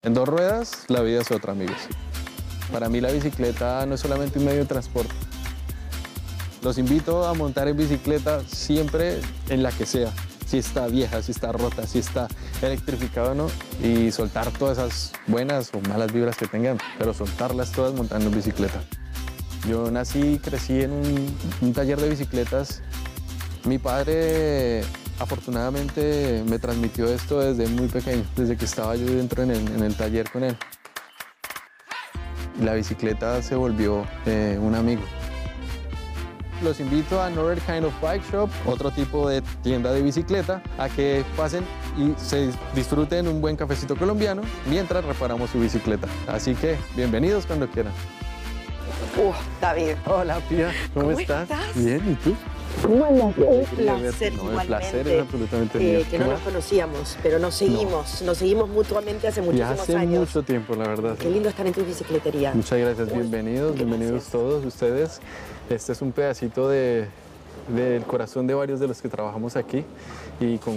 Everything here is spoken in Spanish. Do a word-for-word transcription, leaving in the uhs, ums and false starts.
En dos ruedas, la vida es otra, amigos. Para mí la bicicleta no es solamente un medio de transporte. Los invito a montar en bicicleta siempre en la que sea. Si está vieja, si está rota, si está electrificada o no. Y soltar todas esas buenas o malas vibras que tengan, pero soltarlas todas montando en bicicleta. Yo nací y crecí en un, un taller de bicicletas. Mi padre afortunadamente me transmitió esto desde muy pequeño, desde que estaba yo dentro en el, en el taller con él. La bicicleta se volvió eh, un amigo. Los invito a Another Kind of Bike Shop, otro tipo de tienda de bicicleta, a que pasen y se disfruten un buen cafecito colombiano mientras reparamos su bicicleta. Así que bienvenidos cuando quieran. Uh, David. Hola, Pía, ¿cómo, ¿Cómo estás? estás? Bien, ¿y tú? ¿Cómo andas? Un No, placer el igualmente. placer es absolutamente eh, mío. que no nos conocíamos, pero nos seguimos, nos seguimos mutuamente hace Ya muchísimos hace años. mucho tiempo, la verdad. Qué lindo estar en tu bicicletería. Muchas gracias, Uy, bienvenidos, gracias. bienvenidos todos ustedes. Este es un pedacito de, del corazón de varios de los que trabajamos aquí y con